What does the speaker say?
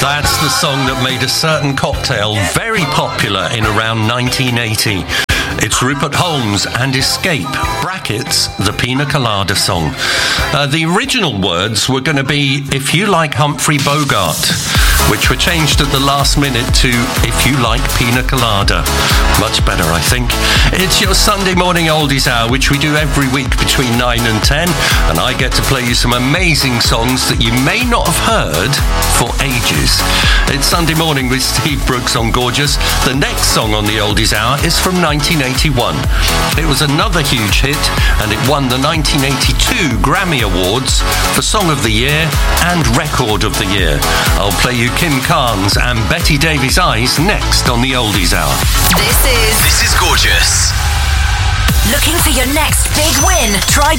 That's the song that made a certain cocktail very popular in around 1980. It's Rupert Holmes and Escape, brackets, the Pina Colada song. The original words were going to be If You Like Humphrey Bogart, which were changed at the last minute to If You Like Pina Colada. Much better, I think. It's your Sunday morning oldies hour, which we do every week between 9 and 10, and I get to play you some amazing songs that you may not have heard for ages. It's Sunday morning with Steve Brooks on Gorgeous. The next song on the oldies hour is from 1981. It was another huge hit, and it won the 1982 Grammy Awards for Song of the Year and Record of the Year. I'll play you Kim Carnes and Betty Davis Eyes next on the oldies hour. This is Gorgeous. Looking for your next big win? Try